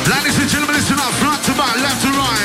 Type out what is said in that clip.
Ladies and gentlemen, listen up, front to back, left to right.